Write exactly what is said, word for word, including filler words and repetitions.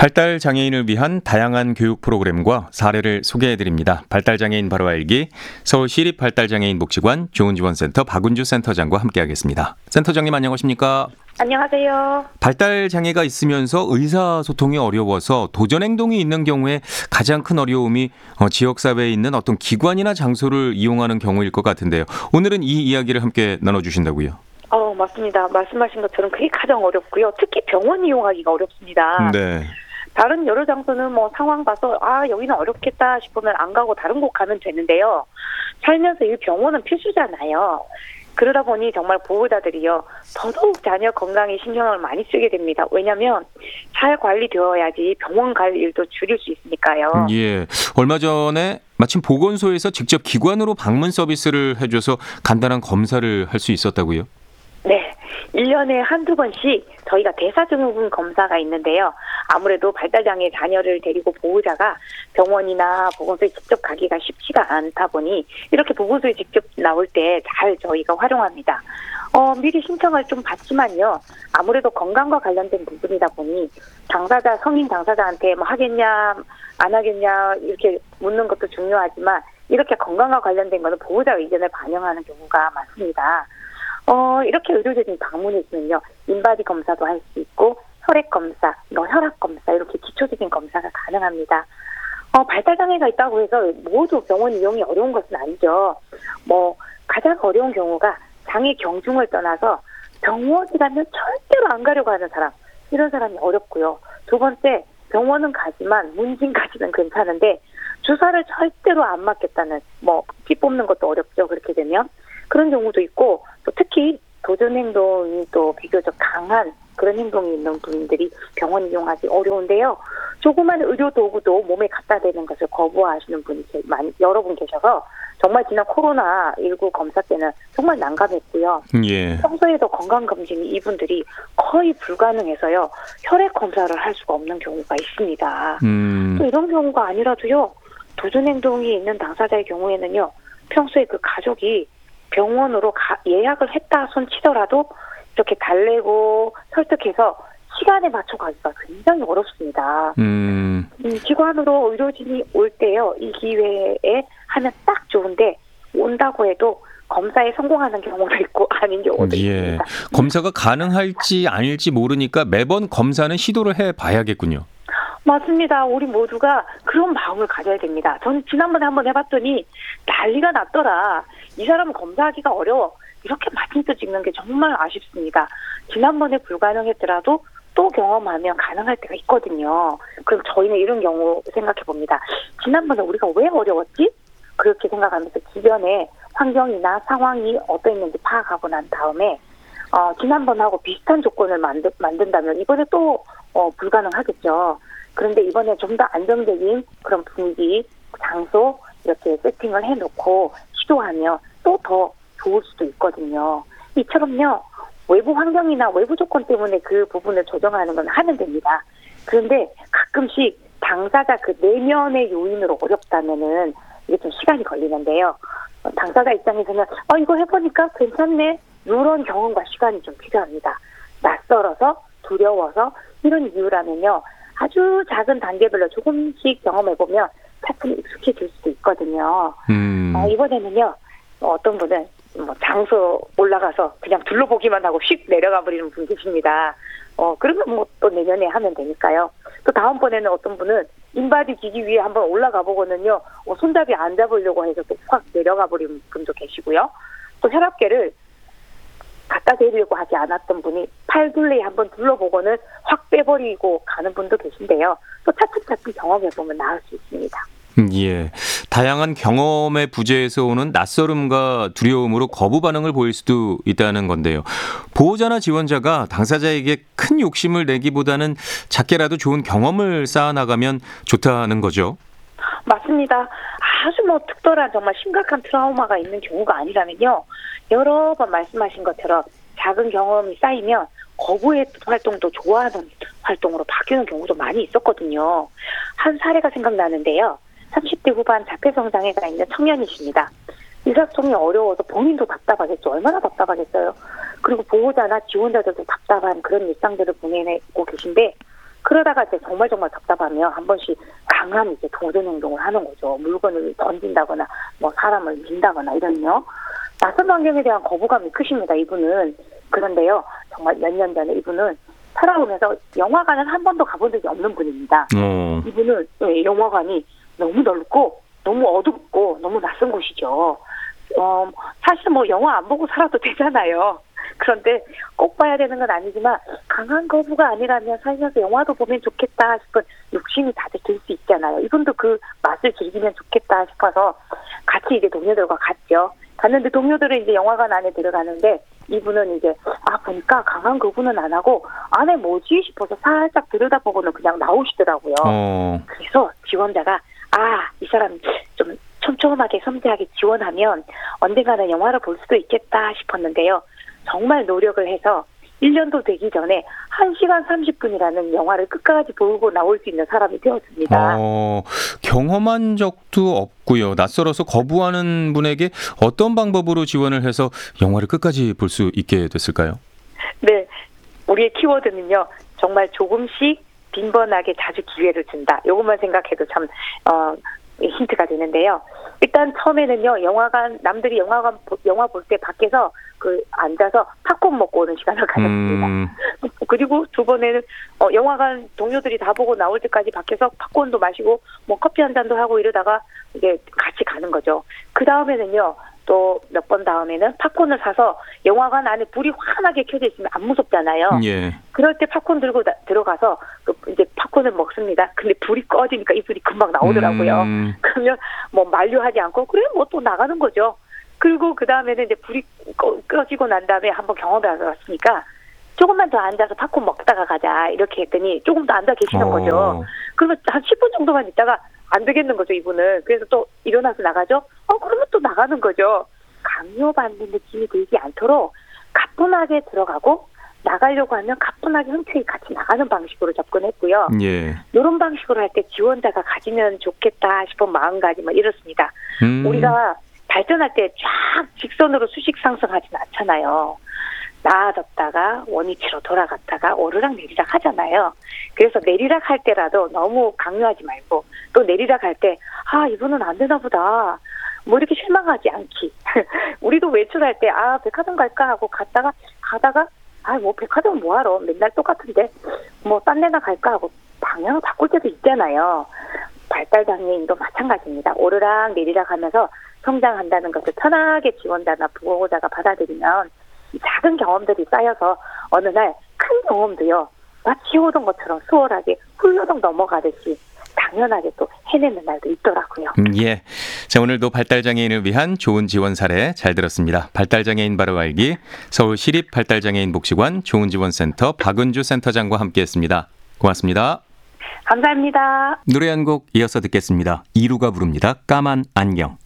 발달 장애인을 위한 다양한 교육 프로그램과 사례를 소개해드립니다. 발달장애인 바로 알기, 서울시립 발달장애인복지관 좋은지원센터 박은주 센터장과 함께하겠습니다. 센터장님 안녕하십니까? 안녕하세요. 발달장애가 있으면서 의사소통이 어려워서 도전행동이 있는 경우에 가장 큰 어려움이 지역사회에 있는 어떤 기관이나 장소를 이용하는 경우일 것 같은데요. 오늘은 이 이야기를 함께 나눠주신다고요? 어, 맞습니다. 말씀하신 것처럼 그게 가장 어렵고요. 특히 병원 이용하기가 어렵습니다. 네. 다른 여러 장소는 뭐 상황 봐서 아 여기는 어렵겠다 싶으면 안 가고 다른 곳 가면 되는데요. 살면서 이 병원은 필수잖아요. 그러다 보니 정말 보호자들이요. 더더욱 자녀 건강에 신경을 많이 쓰게 됩니다. 왜냐하면 잘 관리되어야지 병원 갈 일도 줄일 수 있으니까요. 예. 얼마 전에 마침 보건소에서 직접 기관으로 방문 서비스를 해줘서 간단한 검사를 할 수 있었다고요? 네. 일 년에 한두 번씩 저희가 대사증후군 검사가 있는데요. 아무래도 발달장애 자녀를 데리고 보호자가 병원이나 보건소에 직접 가기가 쉽지가 않다 보니 이렇게 보건소에 직접 나올 때 잘 저희가 활용합니다. 어, 미리 신청을 좀 받지만요. 아무래도 건강과 관련된 부분이다 보니 당사자, 성인 당사자한테 뭐 하겠냐, 안 하겠냐 이렇게 묻는 것도 중요하지만 이렇게 건강과 관련된 거는 보호자 의견을 반영하는 경우가 많습니다. 어, 이렇게 의료진이 방문해 있으면요. 인바디 검사도 할 수 있고, 혈액 검사, 뭐 혈압 검사, 이렇게 기초적인 검사가 가능합니다. 어, 발달장애가 있다고 해서 모두 병원 이용이 어려운 것은 아니죠. 뭐, 가장 어려운 경우가 장애 경중을 떠나서 병원이라면 절대로 안 가려고 하는 사람, 이런 사람이 어렵고요. 두 번째, 병원은 가지만 문진까지는 괜찮은데, 주사를 절대로 안 맞겠다는, 뭐, 피 뽑는 것도 어렵죠. 그렇게 되면. 그런 경우도 있고 또 특히 도전 행동이 또 비교적 강한 그런 행동이 있는 분들이 병원 이용하기 어려운데요. 조그만 의료 도구도 몸에 갖다 대는 것을 거부하시는 분이 많이 여러 분 계셔서 정말 지난 코로나 십구 검사 때는 정말 난감했고요. 예. 평소에도 건강검진이 이분들이 거의 불가능해서요. 혈액 검사를 할 수가 없는 경우가 있습니다. 음. 또 이런 경우가 아니라도요. 도전 행동이 있는 당사자의 경우에는요. 평소에 그 가족이 병원으로 가, 예약을 했다 손 치더라도 이렇게 달래고 설득해서 시간에 맞춰 가기가 굉장히 어렵습니다. 음. 음, 기관으로 의료진이 올 때요. 이 기회에 하면 딱 좋은데 온다고 해도 검사에 성공하는 경우도 있고 아닌 경우도 예. 있습니다. 검사가 가능할지 아닐지 모르니까 매번 검사는 시도를 해봐야겠군요. 맞습니다. 우리 모두가 그런 마음을 가져야 됩니다. 저는 지난번에 한번 해봤더니 난리가 났더라. 이 사람은 검사하기가 어려워. 이렇게 마틴트 찍는 게 정말 아쉽습니다. 지난번에 불가능했더라도 또 경험하면 가능할 때가 있거든요. 그럼 저희는 이런 경우 생각해 봅니다. 지난번에 우리가 왜 어려웠지? 그렇게 생각하면서 주변에 환경이나 상황이 어떠했는지 파악하고 난 다음에 어, 지난번하고 비슷한 조건을 만든, 만든다면 이번에 또 어, 불가능하겠죠. 그런데 이번에 좀 더 안정적인 그런 분위기, 장소 이렇게 세팅을 해놓고 시도하면 또 더 좋을 수도 있거든요. 이처럼요. 외부 환경이나 외부 조건 때문에 그 부분을 조정하는 건 하면 됩니다. 그런데 가끔씩 당사자 그 내면의 요인으로 어렵다면은 이게 좀 시간이 걸리는데요. 당사자 입장에서는 어 이거 해보니까 괜찮네. 이런 경험과 시간이 좀 필요합니다. 낯설어서 두려워서 이런 이유라면요. 아주 작은 단계별로 조금씩 경험해보면 차츰 익숙해질 수도 있거든요. 음. 어, 이번에는요. 어떤 분은 뭐 장소 올라가서 그냥 둘러보기만 하고 휙 내려가 버리는 분 계십니다. 어, 그러면 뭐 또 내년에 하면 되니까요. 또 다음번에는 어떤 분은 인바디 기기 위에 한번 올라가 보고는요. 어, 손잡이 안 잡으려고 해서 또 확 내려가 버리는 분도 계시고요. 또 혈압계를 갖다 대려고 하지 않았던 분이 팔둘레에 한번 둘러보고는 확 빼버리고 가는 분도 계신데요. 또 차츰차츰 경험해보면 나을 수 있습니다. 예. 다양한 경험의 부재에서 오는 낯설음과 두려움으로 거부 반응을 보일 수도 있다는 건데요. 보호자나 지원자가 당사자에게 큰 욕심을 내기보다는 작게라도 좋은 경험을 쌓아나가면 좋다는 거죠. 맞습니다. 아주 뭐 특별한 정말 심각한 트라우마가 있는 경우가 아니라면요. 여러 번 말씀하신 것처럼 작은 경험이 쌓이면 거부의 활동도 좋아하는 활동으로 바뀌는 경우도 많이 있었거든요. 한 사례가 생각나는데요. 삼십 대 후반 자폐성장애가 있는 청년이십니다. 의사소통이 어려워서 본인도 답답하겠죠. 얼마나 답답하겠어요. 그리고 보호자나 지원자들도 답답한 그런 일상들을 보내고 계신데 그러다가 이제 정말 정말 답답하면 한 번씩 강한 이제 도전 행동을 하는 거죠. 물건을 던진다거나 뭐 사람을 민다거나 이런요. 낯선 환경에 대한 거부감이 크십니다. 이분은. 그런데요. 정말 몇 년 전에 이분은 살아오면서 영화관은 한 번도 가본 적이 없는 분입니다. 어. 이분은 예, 영화관이 너무 넓고 너무 어둡고 너무 낯선 곳이죠. 어, 사실 뭐 영화 안 보고 살아도 되잖아요. 그런데 꼭 봐야 되는 건 아니지만 강한 거부가 아니라면 살면서 영화도 보면 좋겠다 싶은 욕심이 다들 들 수 있잖아요. 이분도 그 맛을 즐기면 좋겠다 싶어서 같이 이제 동료들과 갔죠. 갔는데 동료들은 이제 영화관 안에 들어가는데 이분은 이제 아 보니까 강한 거부는 안 하고 안에 뭐지 싶어서 살짝 들여다보고는 그냥 나오시더라고요. 어. 그래서 지원자가 아 이 사람 좀 촘촘하게 섬세하게 지원하면 언젠가는 영화를 볼 수도 있겠다 싶었는데요. 정말 노력을 해서 일 년도 되기 전에 한 시간 삼십 분이라는 영화를 끝까지 보고 나올 수 있는 사람이 되었습니다. 어, 경험한 적도 없고요. 낯설어서 거부하는 분에게 어떤 방법으로 지원을 해서 영화를 끝까지 볼 수 있게 됐을까요? 네, 우리의 키워드는요. 정말 조금씩 빈번하게 자주 기회를 준다. 이것만 생각해도 참 어, 힌트가 되는데요. 일단 처음에는요. 영화관 남들이 영화관 영화 볼 때 밖에서 그 앉아서 팝콘 먹고 오는 시간을 가졌습니다. 음. 그리고 두 번에는 어, 영화관 동료들이 다 보고 나올 때까지 밖에서 팝콘도 마시고 뭐 커피 한 잔도 하고 이러다가 이제 같이 가는 거죠. 그 다음에는요. 또 몇 번 다음에는 팝콘을 사서 영화관 안에 불이 환하게 켜져 있으면 안 무섭잖아요. 예. 그럴 때 팝콘 들고 나, 들어가서 그 이제 팝콘을 먹습니다. 근데 불이 꺼지니까 이 불이 금방 나오더라고요. 음. 그러면 뭐 만류하지 않고 그래 뭐 또 나가는 거죠. 그리고 그 다음에는 이제 불이 꺼, 꺼지고 난 다음에 한번 경험해 왔으니까 조금만 더 앉아서 팝콘 먹다가 가자 이렇게 했더니 조금 더 앉아 계시는 어. 거죠. 그러면 한 십 분 정도만 있다가 안 되겠는 거죠, 이분은. 그래서 또 일어나서 나가죠? 어, 그러면 또 나가는 거죠. 강요받는 느낌이 들지 않도록 가뿐하게 들어가고 나가려고 하면 가뿐하게 흔쾌히 같이 나가는 방식으로 접근했고요. 예. 이런 방식으로 할 때 지원자가 가지면 좋겠다 싶은 마음가짐은 이렇습니다. 음. 우리가 발전할 때 쫙 직선으로 수직 상승하진 않잖아요. 나아졌다가 원위치로 돌아갔다가 오르락 내리락 하잖아요. 그래서 내리락 할 때라도 너무 강요하지 말고 또 내리락 할 때 아 이분은 안 되나 보다 뭐 이렇게 실망하지 않기. 우리도 외출할 때 아 백화점 갈까 하고 갔다가 가다가 아 뭐 백화점 뭐하러 맨날 똑같은데 뭐 딴 데나 갈까 하고 방향을 바꿀 때도 있잖아요. 발달장애인도 마찬가지입니다. 오르락 내리락 하면서 성장한다는 것을 편하게 지원자나 보호자가 받아들이면 이 작은 경험들이 쌓여서 어느 날 큰 경험도요. 마치 해오던 것처럼 수월하게 훌러덩 넘어가듯이 당연하게 또 해내는 날도 있더라고요. 음, 예. 자, 오늘도 발달장애인을 위한 좋은 지원 사례 잘 들었습니다. 발달장애인 바로 알기 서울시립발달장애인복지관 좋은지원센터 박은주 센터장과 함께했습니다. 고맙습니다. 감사합니다. 노래 한 곡 이어서 듣겠습니다. 이루가 부릅니다. 까만 안경.